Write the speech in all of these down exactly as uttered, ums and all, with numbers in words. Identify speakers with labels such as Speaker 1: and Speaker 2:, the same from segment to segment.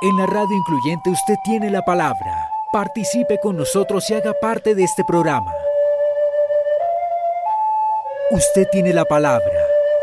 Speaker 1: En la radio incluyente usted tiene la palabra. Participe con nosotros y haga parte de este programa. Usted tiene la palabra.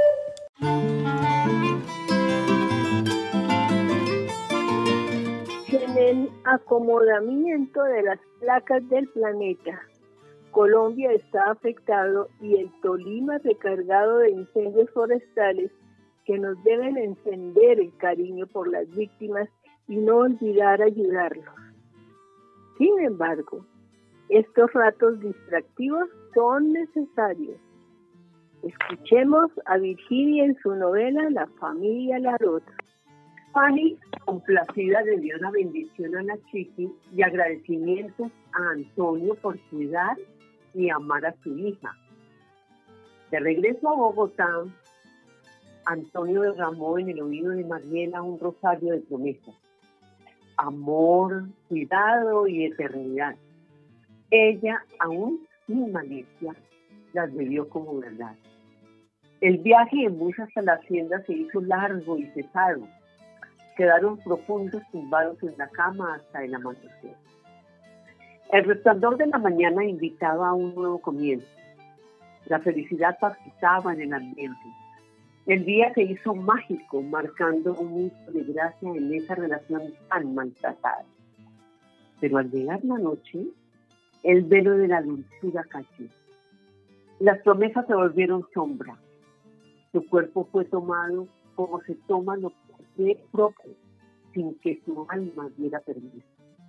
Speaker 2: En el acomodamiento de las placas del planeta, Colombia está afectado y el Tolima recargado de incendios forestales que nos deben encender el cariño por las víctimas y no olvidar ayudarlos. Sin embargo, estos ratos distractivos son necesarios. Escuchemos a Virginia en su novela La familia Larot.
Speaker 3: Fanny, complacida, le dio una bendición a la chiqui y agradecimientos a Antonio por cuidar y amar a su hija. De regreso a Bogotá, Antonio derramó en el oído de Mariela un rosario de promesas. Amor, cuidado y eternidad. Ella, aún sin malicia, las bebió como verdad. El viaje en bus hasta la hacienda se hizo largo y pesado. Quedaron profundos tumbados en la cama hasta el amanecer. El resplandor de la mañana invitaba a un nuevo comienzo. La felicidad palpitaba en el ambiente. El día se hizo mágico, marcando un hito de gracia en esa relación tan maltratada. Pero al llegar la noche, el velo de la dulzura cayó. Las promesas se volvieron sombra. Su cuerpo fue tomado como se toma lo que es propio, sin que su alma diera permiso.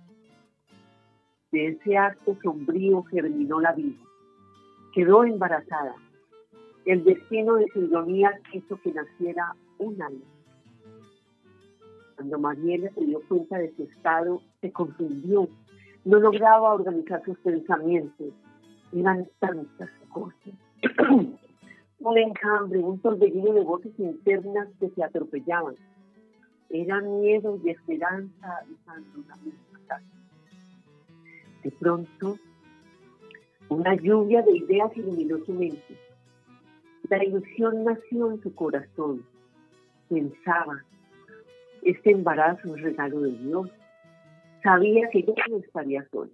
Speaker 3: De ese acto sombrío germinó la vida. Quedó embarazada. El destino de su ironía quiso que naciera un alma. Cuando Mariela se dio cuenta de su estado, se confundió. No lograba organizar sus pensamientos. Eran tantas cosas. Un enjambre, un torbellino de voces internas que se atropellaban. Era miedo y esperanza habitando una misma casa. De pronto, una lluvia de ideas iluminó su mente. La ilusión nació en su corazón. Pensaba, este embarazo es regalo de Dios. Sabía que ya no estaría sola.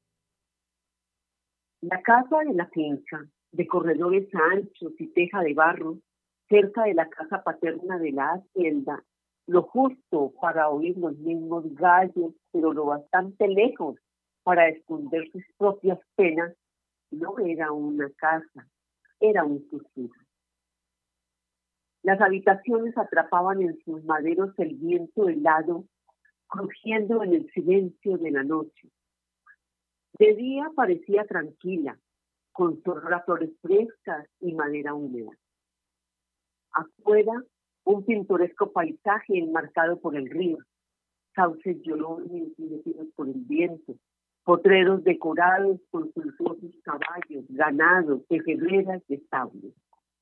Speaker 3: La casa de la finca, de corredores anchos y teja de barro, cerca de la casa paterna de la hacienda, lo justo para oír los mismos gallos, pero lo bastante lejos para esconder sus propias penas, no era una casa, era un susurro. Las habitaciones atrapaban en sus maderos el viento helado, crujiendo en el silencio de la noche. De día parecía tranquila, con solo las flores frescas y madera húmeda. Afuera, un pintoresco paisaje enmarcado por el río, sauces llorones y metidos por el viento, potreros decorados con suntuosos caballos, ganados, tejedoras y establos.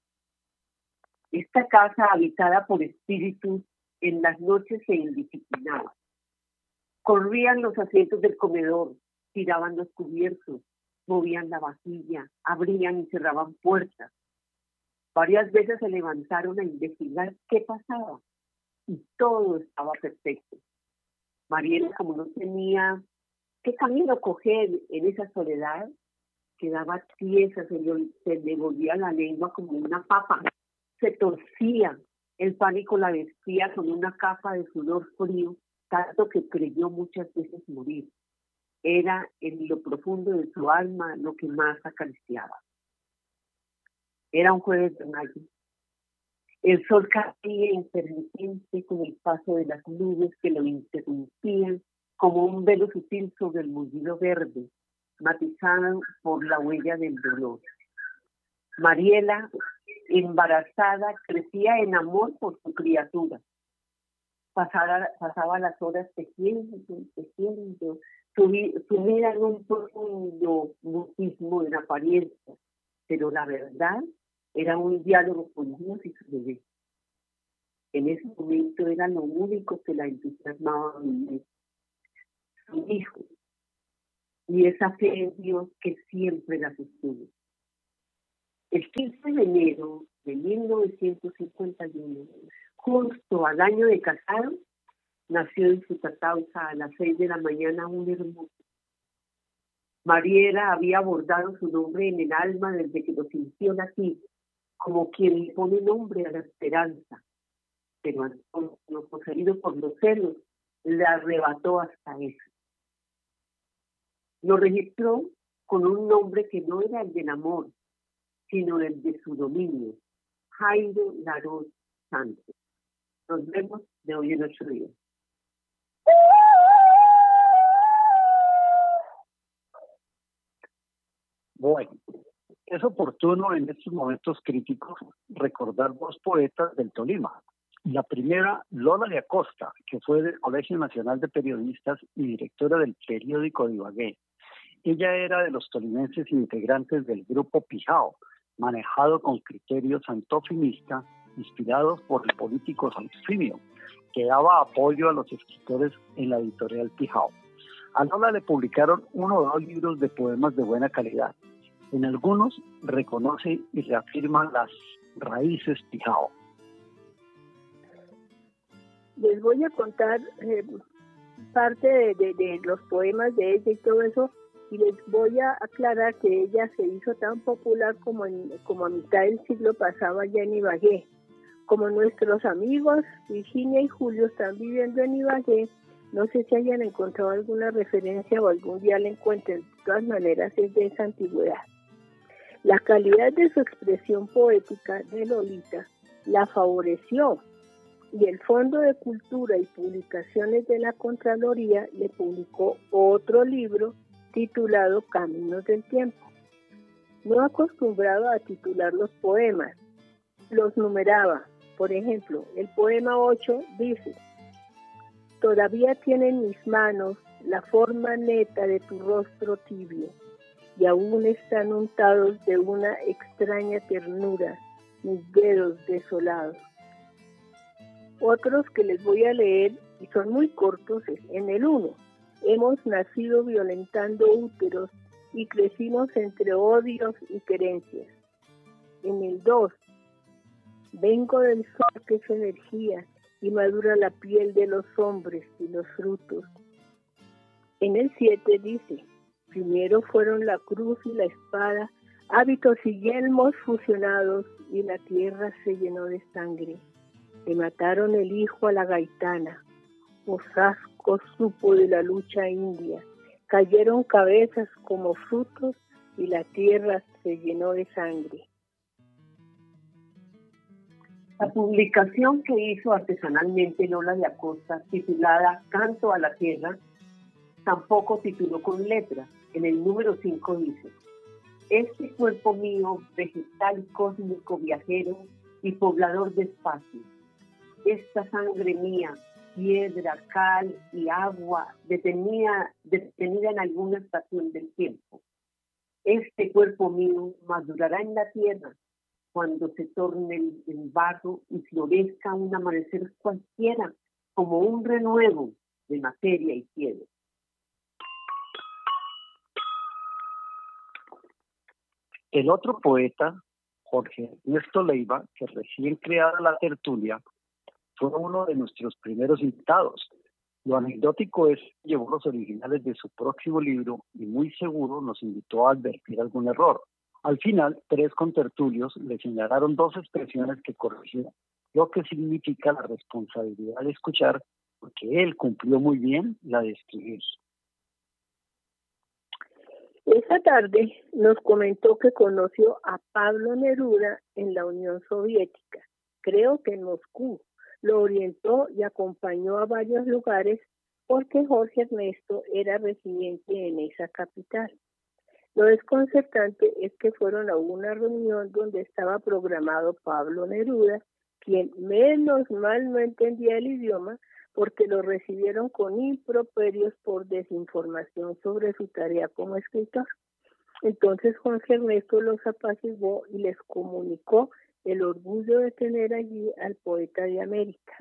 Speaker 3: Esta casa, habitada por espíritus, en las noches se indisciplinaba. Corrían los asientos del comedor, tiraban los cubiertos, movían la vajilla, abrían y cerraban puertas. Varias veces se levantaron a investigar qué pasaba y todo estaba perfecto. Mariela, como no tenía qué camino coger en esa soledad, quedaba tiesa, se le, se le volvía la lengua como una papa. Se torcía, el pánico la vestía con una capa de sudor frío, tanto que creyó muchas veces morir. Era en lo profundo de su alma lo que más acariciaba. Era un jueves de mayo. El sol caía intermitente con el paso de las nubes que lo interrumpían como un velo sutil sobre el mullido verde, matizado por la huella del dolor. Mariela, embarazada, crecía en amor por su criatura. Pasaba, pasaba las horas tejiendo, tejiendo, sumida en un profundo mutismo de apariencia, pero la verdad era un diálogo con Dios y su bebé. En ese momento era lo único que la entusiasmaba a vivir, su hijo, y esa fe en Dios que siempre la sostuvo. El quince de enero de mil novecientos cincuenta y uno, justo al año de casado, nació en su tatausa a las seis de la mañana un hermoso. Mariela había bordado su nombre en el alma desde que lo sintió nacido, como quien le pone nombre a la esperanza. Pero Antonio, poseído por los celos, le arrebató hasta eso. Lo registró con un nombre que no era el del amor, sino el de su dominio, Jairo Larós Santos. Nos vemos de hoy en ocho días.
Speaker 4: Bueno, es oportuno en estos momentos críticos recordar dos poetas del Tolima. La primera, Lola de Acosta, que fue del Colegio Nacional de Periodistas y directora del periódico de Ibagué. Ella era de los tolimenses integrantes del grupo Pijao, manejado con criterios santofinista, inspirados por el político Santofimio, que daba apoyo a los escritores en la editorial Pijao. A Lola le publicaron uno o dos libros de poemas de buena calidad. En algunos reconoce y reafirma las raíces Pijao.
Speaker 2: Les voy a contar eh, parte de, de, de los poemas de ella y todo eso, y les voy a aclarar que ella se hizo tan popular como, en, como a mitad del siglo pasado allá en Ibagué. Como nuestros amigos Virginia y Julio están viviendo en Ibagué, no sé si hayan encontrado alguna referencia o algún día la encuentren. De todas maneras es de esa antigüedad. La calidad de su expresión poética de Lolita la favoreció, y el Fondo de Cultura y Publicaciones de la Contraloría le publicó otro libro titulado Caminos del Tiempo. No acostumbrado a titular los poemas, los numeraba. Por ejemplo, el poema ocho dice: todavía tienen mis manos la forma neta de tu rostro tibio, y aún están untados de una extraña ternura mis dedos desolados. Otros que les voy a leer, y son muy cortos, es en el uno. Hemos nacido violentando úteros y crecimos entre odios y querencias. En el dos, vengo del sol que es energía y madura la piel de los hombres y los frutos. En el siete dice: primero fueron la cruz y la espada, hábitos y yelmos fusionados, y la tierra se llenó de sangre. Le mataron el hijo a la gaitana. Osasco supo de la lucha india. Cayeron cabezas como frutos y la tierra se llenó de sangre.
Speaker 3: La publicación que hizo artesanalmente Lola de Acosta, titulada Canto a la Tierra, tampoco tituló con letra. En el número cinco dice: este cuerpo mío, vegetal cósmico viajero y poblador de espacios, esta sangre mía, piedra, cal y agua, detenida, detenida en alguna estación del tiempo. Este cuerpo mío madurará en la tierra cuando se torne en barro y florezca un amanecer cualquiera, como un renuevo de materia y piedra.
Speaker 4: El otro poeta, Jorge Ernesto Leiva, que recién creada la tertulia, fue uno de nuestros primeros invitados. Lo anecdótico es que llevó los originales de su próximo libro y muy seguro nos invitó a advertir algún error. Al final, tres contertulios le señalaron dos expresiones que corrigió, lo que significa la responsabilidad de escuchar, porque él cumplió muy bien la de escribir.
Speaker 2: Esa tarde nos comentó que conoció a Pablo Neruda en la Unión Soviética, creo que en Moscú. Lo orientó y acompañó a varios lugares porque Jorge Ernesto era residente en esa capital. Lo desconcertante es que fueron a una reunión donde estaba programado Pablo Neruda, quien menos mal no entendía el idioma porque lo recibieron con improperios por desinformación sobre su tarea como escritor. Entonces Jorge Ernesto los apaciguó y les comunicó el orgullo de tener allí al poeta de América.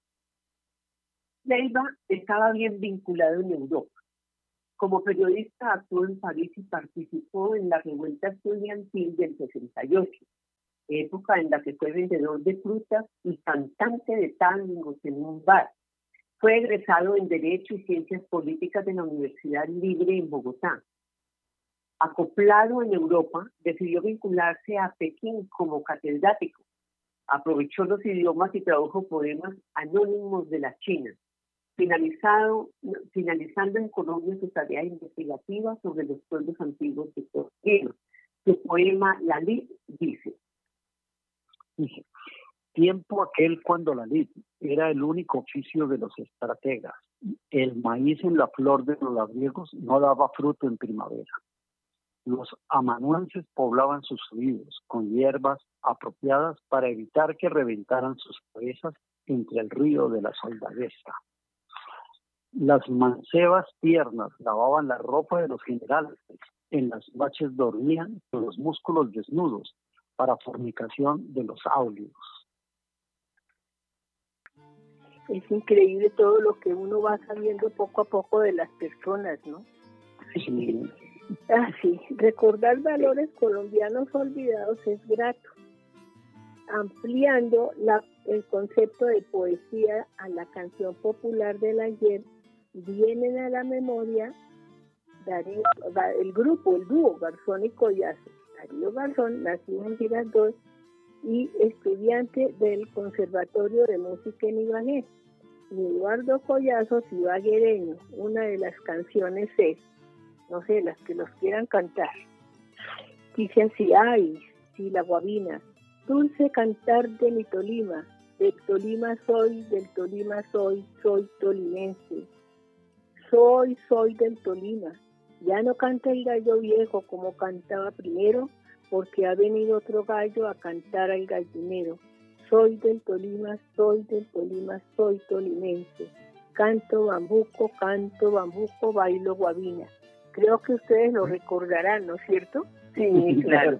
Speaker 3: Leiva estaba bien vinculado en Europa. Como periodista actuó en París y participó en la revuelta estudiantil del sesenta y ocho, época en la que fue vendedor de frutas y cantante de tangos en un bar. Fue egresado en Derecho y Ciencias Políticas de la Universidad Libre en Bogotá. Acoplado en Europa, decidió vincularse a Pekín como catedrático. Aprovechó los idiomas y tradujo poemas anónimos de la China, finalizado, finalizando en Colombia su tarea investigativa sobre los pueblos antiguos de Turquía. Su poema La Lid dice:
Speaker 4: Dice, tiempo aquel cuando la lid era el único oficio de los estrategas. El maíz en la flor de los labriegos no daba fruto en primavera. Los amanuenses poblaban sus oídos con hierbas apropiadas para evitar que reventaran sus cabezas entre el río de la soldadesca. Las mancebas tiernas lavaban la ropa de los generales. En las noches dormían con los músculos desnudos para fornicación de los áuleos.
Speaker 2: Es increíble todo lo que uno va sabiendo poco a poco de las personas, ¿no?
Speaker 4: Sí.
Speaker 2: Ah, sí. Recordar valores colombianos olvidados es grato. Ampliando la, el concepto de poesía a la canción popular del ayer, vienen a la memoria Darío, el grupo, el dúo Garzón y Collazo. Darío Garzón, nacido en Girardot y estudiante del Conservatorio de Música en Ibagué. Y Eduardo Collazo, ibaguereño. Una de las canciones es, no sé, las que los quieran cantar. Dice así: ay, sí, la guabina, dulce cantar de mi Tolima, del Tolima soy, del Tolima soy, soy tolimense. Soy, soy del Tolima. Ya no canta el gallo viejo como cantaba primero, porque ha venido otro gallo a cantar al gallinero. Soy del Tolima, soy del Tolima, soy tolimense. Canto bambuco, canto bambuco, bailo guabina. Creo que ustedes lo recordarán, ¿no es cierto?
Speaker 3: Sí, claro.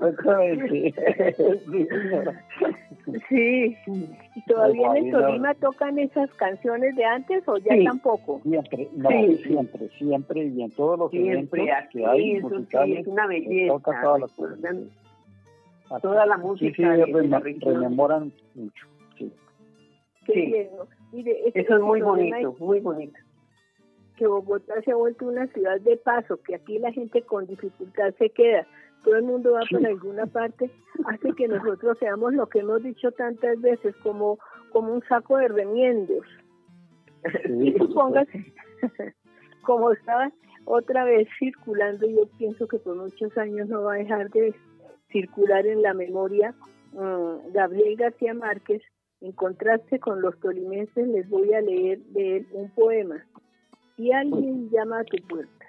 Speaker 2: Sí. ¿Y todavía en el Tolima tocan esas canciones de antes o ya
Speaker 3: sí,
Speaker 2: tampoco?
Speaker 4: Siempre, no,
Speaker 3: sí,
Speaker 4: siempre, siempre, y en todos los
Speaker 3: siempre
Speaker 4: eventos
Speaker 3: aquí,
Speaker 4: que hay
Speaker 3: eso
Speaker 4: musicales,
Speaker 3: sí, es una belleza.
Speaker 4: toca todas las cosas.
Speaker 3: Toda la música
Speaker 4: sí, sí,
Speaker 3: de,
Speaker 4: rem-
Speaker 3: de la región.
Speaker 4: rememoran mucho. Sí.
Speaker 2: Qué
Speaker 3: Sí.
Speaker 2: bien, ¿no? Mire, este,
Speaker 3: Eso es muy
Speaker 2: este
Speaker 3: bonito, muy bonito.
Speaker 2: Que Bogotá se ha vuelto una ciudad de paso, que aquí la gente con dificultad se queda, todo el mundo va
Speaker 4: Sí.
Speaker 2: para alguna parte, hace que nosotros seamos lo que hemos dicho tantas veces, como, como un saco de remiendos.
Speaker 4: Sí,
Speaker 2: Y póngase, como estaba otra vez circulando, yo pienso que por muchos años no va a dejar de circular en la memoria, um, Gabriel García Márquez. En contraste con los tolimenses, les voy a leer de él un poema. Si alguien llama a tu puerta,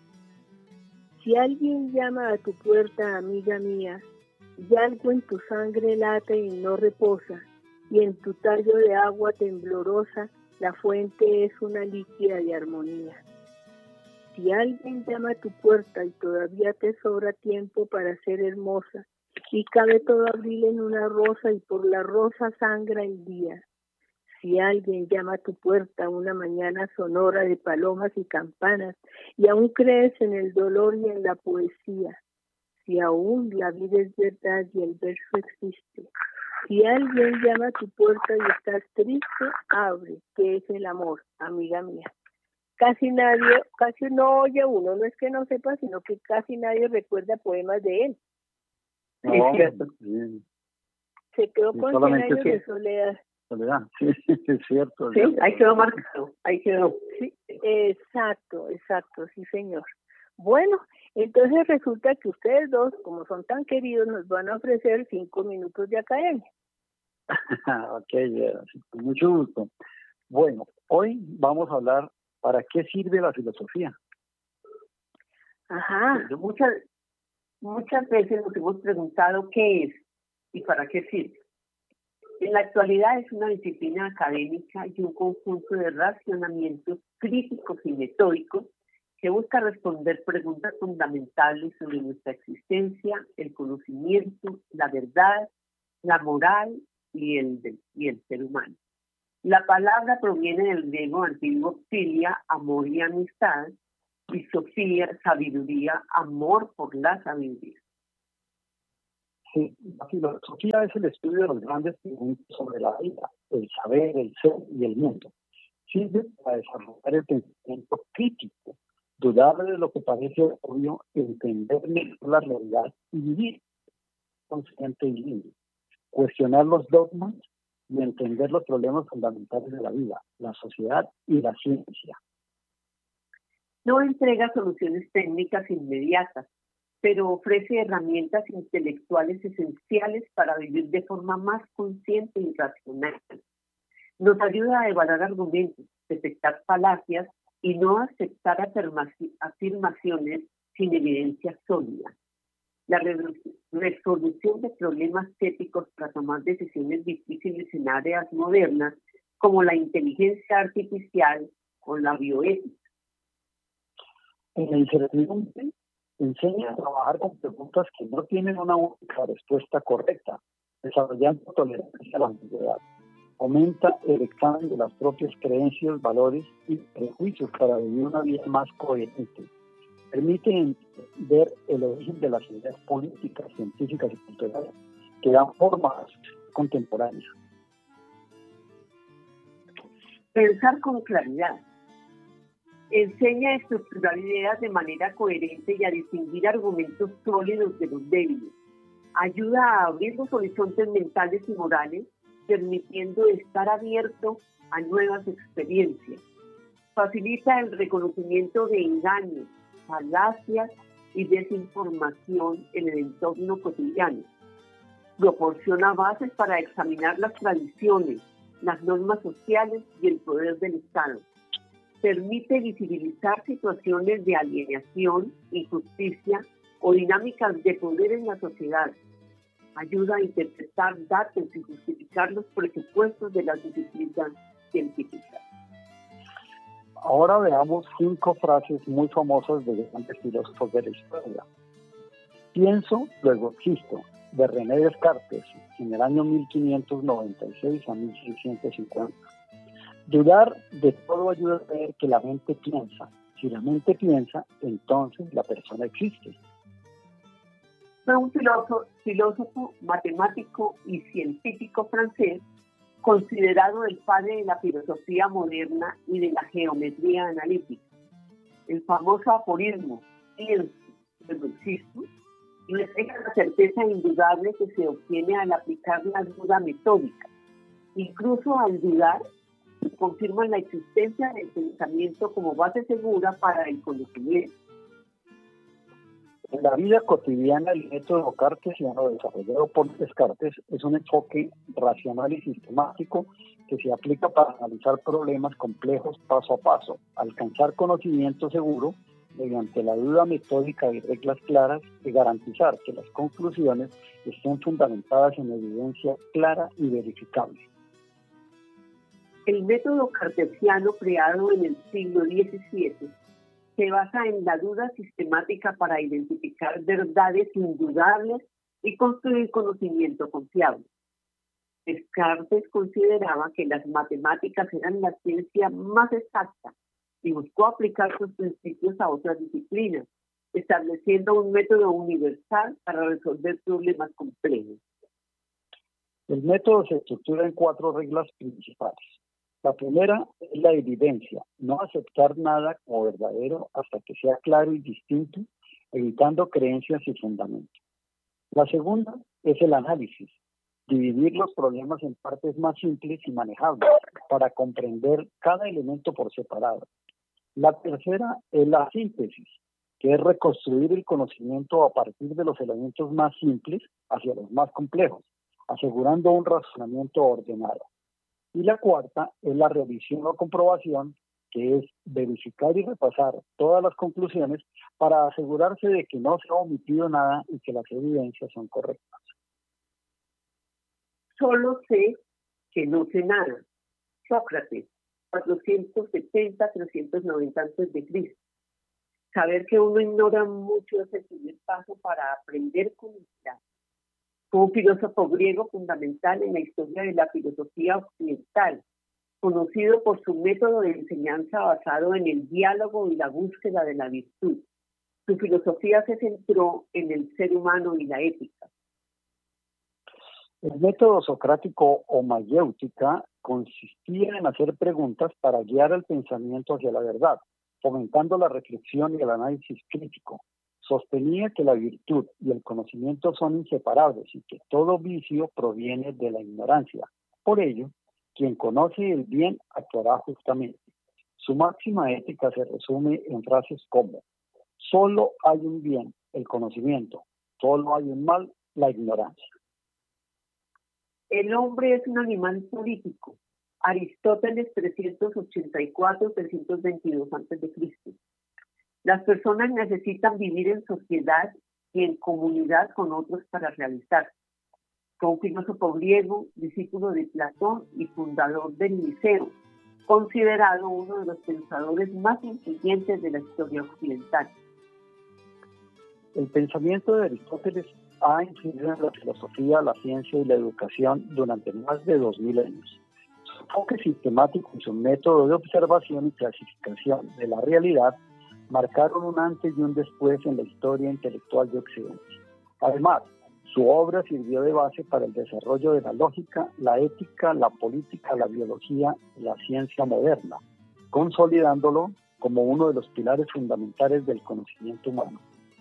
Speaker 2: si alguien llama a tu puerta, amiga mía, y algo en tu sangre late y no reposa, y en tu tallo de agua temblorosa, la fuente es una líquida de armonía. Si alguien llama a tu puerta y todavía te sobra tiempo para ser hermosa, y cabe todo abril en una rosa y por la rosa sangra el día. Si alguien llama a tu puerta una mañana sonora de palomas y campanas, y aún crees en el dolor y en la poesía, si aún la vida es verdad y el verso existe, si alguien llama a tu puerta y estás triste, abre, que es el amor, amiga mía. Casi nadie, casi no oye uno, no es que no sepa, sino que casi nadie recuerda poemas de él.
Speaker 4: No,
Speaker 3: Es cierto.
Speaker 4: sí,
Speaker 2: Se quedó
Speaker 4: Sí,
Speaker 2: con cien
Speaker 4: solamente
Speaker 2: años
Speaker 4: sí.
Speaker 2: de soledad.
Speaker 4: Soledad. Sí, es cierto.
Speaker 3: Sí, ahí quedó marcado, ahí quedó.
Speaker 2: Sí, exacto, exacto, sí señor. Bueno, entonces resulta que ustedes dos, como son tan queridos, nos van a ofrecer cinco minutos de academia.
Speaker 4: Ok, yeah, sí, con mucho gusto. Bueno, hoy vamos a hablar para qué sirve la filosofía.
Speaker 2: Ajá,
Speaker 3: Muchas, muchas veces nos hemos preguntado qué es y para qué sirve. En la actualidad es una disciplina académica y un conjunto de racionamientos críticos y metódicos que busca responder preguntas fundamentales sobre nuestra existencia, el conocimiento, la verdad, la moral y el, de, y el ser humano. La palabra proviene del griego antiguo philia, amor y amistad, y sofía, sabiduría, amor por la sabiduría.
Speaker 4: Sí, la filosofía es el estudio de los grandes preguntas sobre la vida, el saber, el ser y el mundo. Sirve para desarrollar el pensamiento crítico, dudar de lo que parece obvio, entender mejor la realidad y vivir consciente y libre, cuestionar los dogmas y entender los problemas fundamentales de la vida, la sociedad y la ciencia.
Speaker 3: No entrega soluciones técnicas inmediatas, pero ofrece herramientas intelectuales esenciales para vivir de forma más consciente y racional. Nos ayuda a evaluar argumentos, detectar falacias y no aceptar afirmaciones sin evidencia sólida. La resolución de problemas éticos para tomar decisiones difíciles en áreas modernas como la inteligencia artificial o la bioética.
Speaker 4: En la incertidumbre, enseña a trabajar con preguntas que no tienen una única respuesta correcta, desarrollando tolerancia a la ambigüedad. Aumenta el examen de las propias creencias, valores y prejuicios para vivir una vida más coherente. Permite ver el origen de las ideas políticas, científicas y culturales que dan forma a la sociedad contemporánea.
Speaker 3: Pensar con claridad. Enseña a estructurar ideas de manera coherente y a distinguir argumentos sólidos de los débiles. Ayuda a abrir los horizontes mentales y morales, permitiendo estar abierto a nuevas experiencias. Facilita el reconocimiento de engaños, falacias y desinformación en el entorno cotidiano. Proporciona bases para examinar las tradiciones, las normas sociales y el poder del Estado. Permite visibilizar situaciones de alienación, injusticia o dinámicas de poder en la sociedad. Ayuda a interpretar datos y justificar los presupuestos de las disciplinas científicas.
Speaker 4: Ahora veamos cinco frases muy famosas de grandes filósofos de la historia. Pienso, luego existo, de René Descartes, en el año mil quinientos noventa y seis a mil seiscientos cincuenta. Dudar de todo ayuda a ver que la mente piensa. Si la mente piensa, entonces la persona existe.
Speaker 3: Fue un filósofo, filósofo, matemático y científico francés, considerado el padre de la filosofía moderna y de la geometría analítica. El famoso aforismo, pienso, luego existo, refleja la certeza indudable que se obtiene al aplicar la duda metódica. Incluso al dudar, confirman la existencia del pensamiento como base segura para el conocimiento.
Speaker 4: En la vida cotidiana, el método cartesiano desarrollado por Descartes es un enfoque racional y sistemático que se aplica para analizar problemas complejos paso a paso, alcanzar conocimiento seguro mediante la duda metódica y reglas claras y garantizar que las conclusiones estén fundamentadas en evidencia clara y verificable.
Speaker 3: El método cartesiano, creado en el siglo diecisiete, se basa en la duda sistemática para identificar verdades indudables y construir conocimiento confiable. Descartes consideraba que las matemáticas eran la ciencia más exacta y buscó aplicar sus principios a otras disciplinas, estableciendo un método universal para resolver problemas complejos.
Speaker 4: El método se estructura en cuatro reglas principales. La primera es la evidencia, no aceptar nada como verdadero hasta que sea claro y distinto, evitando creencias y fundamentos. La segunda es el análisis, dividir los problemas en partes más simples y manejables para comprender cada elemento por separado. La tercera es la síntesis, que es reconstruir el conocimiento a partir de los elementos más simples hacia los más complejos, asegurando un razonamiento ordenado. Y la cuarta es la revisión o comprobación, que es verificar y repasar todas las conclusiones para asegurarse de que no se ha omitido nada y que las evidencias son correctas.
Speaker 3: Solo sé que no sé nada. Sócrates, cuatrocientos setenta a trescientos noventa antes de Cristo. Saber que uno ignora mucho es el primer paso para aprender con humildad. Fue un filósofo griego fundamental en la historia de la filosofía occidental, conocido por su método de enseñanza basado en el diálogo y la búsqueda de la virtud. Su filosofía se centró en el ser humano y la ética.
Speaker 4: El método socrático o mayéutica consistía en hacer preguntas para guiar el pensamiento hacia la verdad, fomentando la reflexión y el análisis crítico. Sostenía que la virtud y el conocimiento son inseparables y que todo vicio proviene de la ignorancia. Por ello, quien conoce el bien actuará justamente. Su máxima ética se resume en frases como: solo hay un bien, el conocimiento; solo hay un mal, la ignorancia.
Speaker 3: El hombre es un animal político. Aristóteles trescientos ochenta y cuatro a trescientos veintidós antes de Cristo. Las personas necesitan vivir en sociedad y en comunidad con otros para realizarse. Fue un filósofo griego, discípulo de Platón y fundador del Liceo, considerado uno de los pensadores más influyentes de la historia occidental.
Speaker 4: El pensamiento de Aristóteles ha influido en la filosofía, la ciencia y la educación durante más de dos mil años. Su enfoque sistemático y su método de observación y clasificación de la realidad marcaron un antes y un después en la historia intelectual de Occidente. Además, su obra sirvió de base para el desarrollo de la lógica, la ética, la política, la biología y la ciencia moderna, consolidándolo como uno de los pilares fundamentales del conocimiento humano.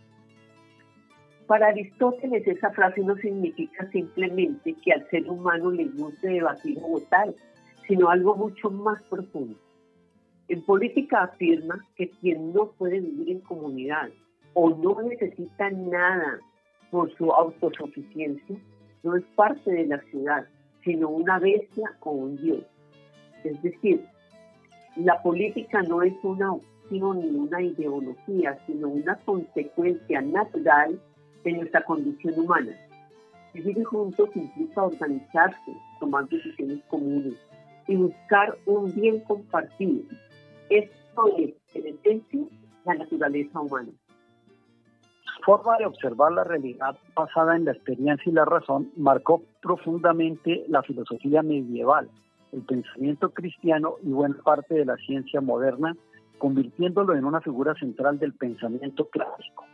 Speaker 3: Para Aristóteles, esa frase no significa simplemente que al ser humano le guste debatir o votar, sino algo mucho más profundo. En política afirma que quien no puede vivir en comunidad o no necesita nada por su autosuficiencia no es parte de la ciudad, sino una bestia o un dios. Es decir, la política no es una opción ni una ideología, sino una consecuencia natural de nuestra condición humana. Vivir juntos implica organizarse, tomar decisiones comunes y buscar un bien compartido. Esto es, en esencia, la naturaleza humana.
Speaker 4: Su forma de observar la realidad basada en la experiencia y la razón marcó profundamente la filosofía medieval, el pensamiento cristiano y buena parte de la ciencia moderna, convirtiéndolo en una figura central del pensamiento clásico.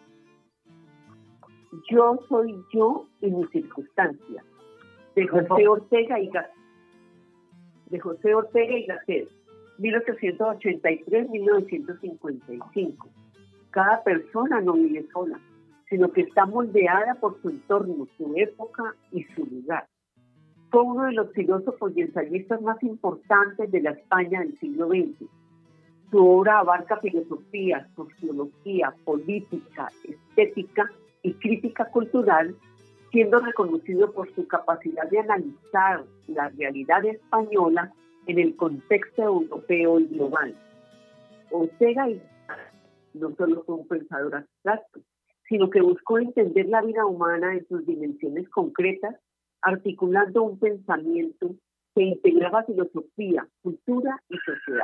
Speaker 3: Yo soy yo y mi circunstancia, de José Ortega y Gasset. De José Ortega y Gasset, mil ochocientos ochenta y tres a mil novecientos cincuenta y cinco. Cada persona no vive sola, sino que está moldeada por su entorno, su época y su lugar. Fue uno de los filósofos y ensayistas más importantes de la España del siglo veinte. Su obra abarca filosofía, sociología, política, estética y crítica cultural, siendo reconocido por su capacidad de analizar la realidad española en el contexto europeo y global. Ortega y no solo fue un pensador abstracto, sino que buscó entender la vida humana en sus dimensiones concretas, articulando un pensamiento que integraba filosofía, cultura y sociedad.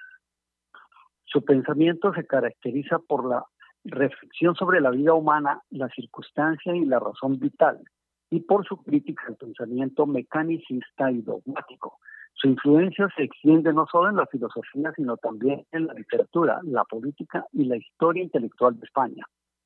Speaker 4: Su pensamiento se caracteriza por la reflexión sobre la vida humana, la circunstancia y la razón vital, y por su crítica al pensamiento mecanicista y dogmático. Su influencia se extiende no solo en la filosofía, sino también en la literatura, la política y la historia intelectual de España.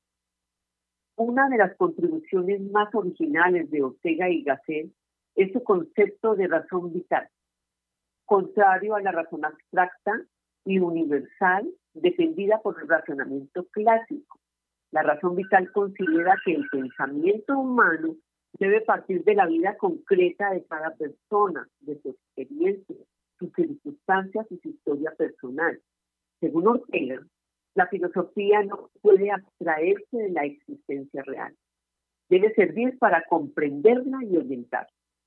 Speaker 3: Una de las contribuciones más originales de Ortega y Gasset es su concepto de razón vital, contrario a la razón abstracta y universal defendida por el razonamiento clásico. La razón vital considera que el pensamiento humano debe partir de la vida concreta de cada persona, de su experiencia, sus circunstancias y su historia personal. Según Ortega, la filosofía no puede abstraerse de la existencia real. Debe servir para comprenderla y orientarla.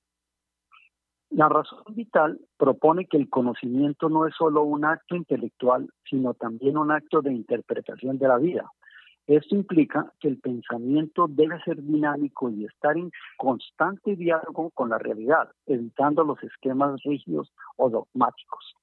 Speaker 4: La razón vital propone que el conocimiento no es solo un acto intelectual, sino también un acto de interpretación de la vida. Esto implica que el pensamiento debe ser dinámico y estar en constante diálogo con la realidad, evitando los esquemas rígidos o dogmáticos.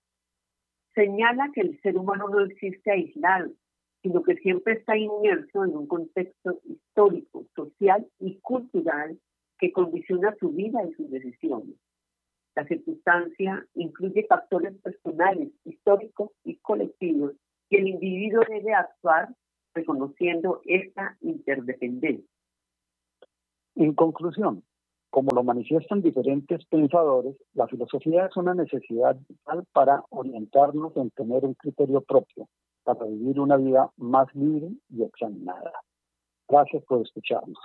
Speaker 3: Señala que el ser humano no existe aislado, sino que siempre está inmerso en un contexto histórico, social y cultural que condiciona su vida y sus decisiones. La circunstancia incluye factores personales, históricos y colectivos, y el individuo debe actuar reconociendo esta interdependencia.
Speaker 4: En conclusión, Como lo manifiestan diferentes pensadores, la filosofía es una necesidad vital para orientarnos en tener un criterio propio, para vivir una vida más libre y examinada. Gracias por escucharnos.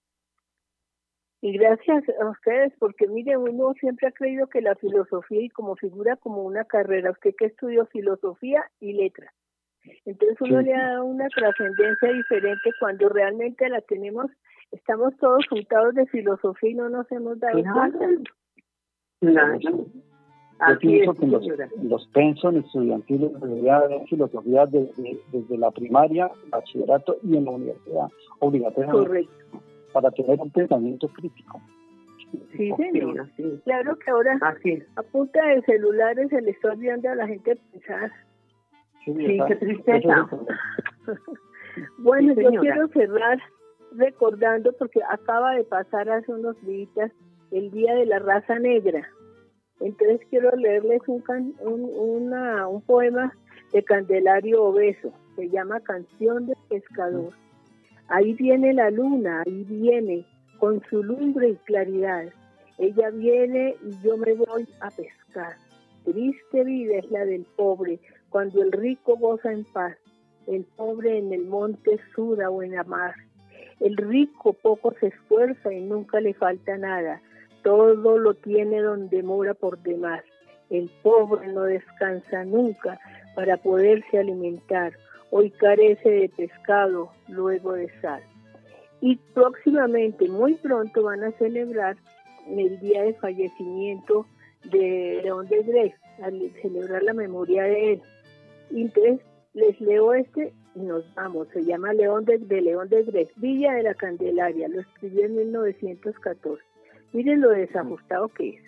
Speaker 2: Y gracias a ustedes, porque mire, uno siempre ha creído que la filosofía y como figura como una carrera, usted que estudió filosofía y letras. Entonces uno sí. le da una trascendencia diferente cuando realmente la tenemos, estamos todos juntados de filosofía y no nos hemos dado cuenta.
Speaker 3: Claro.
Speaker 4: Yo pienso que los, los pensos estudiantiles deberían haber filosofía desde, desde la primaria, bachillerato y en la universidad, obligatoriamente.
Speaker 2: Correcto.
Speaker 4: Para tener un pensamiento crítico.
Speaker 2: Sí, señor. Sí, sí. Claro que ahora así. A punta de celulares se le está olvidando a la gente pensar.
Speaker 3: Sí, sí, qué tristeza.
Speaker 2: Bueno, sí, yo quiero cerrar recordando, porque acaba de pasar hace unos días el Día de la Raza Negra. Entonces quiero leerles un, can, un, una, un poema de Candelario Obeso, se llama Canción del Pescador. Ahí viene la luna, ahí viene, con su lumbre y claridad. Ella viene y yo me voy a pescar. Triste vida es la del pobre, cuando el rico goza en paz. El pobre en el monte suda o en la mar. El rico poco se esfuerza y nunca le falta nada. Todo lo tiene donde mora por demás. El pobre no descansa nunca para poderse alimentar. Hoy carece de pescado, luego de sal. Y próximamente, muy pronto, van a celebrar el día de fallecimiento de León Degré, al celebrar la memoria de él. Y entonces les leo este y nos vamos. Se llama León de, de León Degré, Villa de la Candelaria, lo escribió en mil novecientos catorce. Miren lo desajustado que es.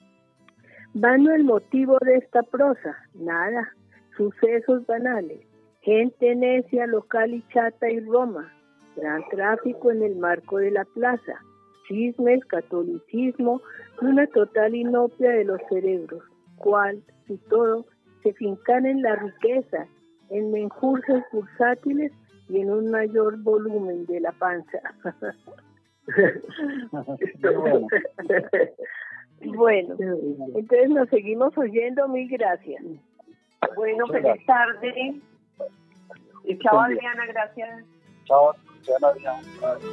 Speaker 2: Vano el motivo de esta prosa, nada, sucesos banales, gente necia, local y chata y Roma, gran tráfico en el marco de la plaza, chismes, catolicismo, una total inopia de los cerebros, cual, si todo, se fincan en la riqueza, en menjurjes bursátiles y en un mayor volumen de la panza. Bueno, entonces nos seguimos oyendo, mil gracias.
Speaker 3: Bueno, feliz tarde. Y chao, Adriana, gracias.
Speaker 4: Chao, Adriana.